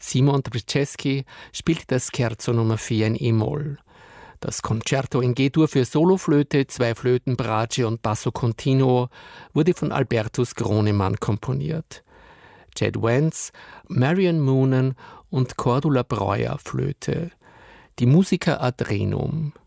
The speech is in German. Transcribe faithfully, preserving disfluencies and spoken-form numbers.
Simon Trzaskey spielte das Scherzo Nummer vier in E-Moll. Das Concerto in G-Dur für Soloflöte, zwei Flöten, Bratsche und Basso Continuo wurde von Albertus Gronemann komponiert. Jed Wentz, Marion Moonen und Cordula Breuer Flöte. Die Musica ad Renum.